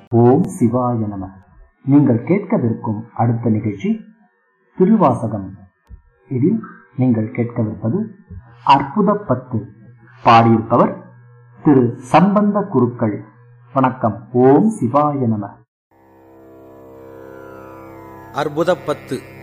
ஓம் சிவாய நம. நீங்கள் கேட்கவிருக்கும் அடுத்த நிகழ்ச்சி திருவாசகம். இதில் நீங்கள் கேட்கவிருப்பது அற்புத 10. பாடியிருப்பவர் திரு சம்பந்த குருக்கள். வணக்கம். ஓம் சிவாய நம. அற்புத 10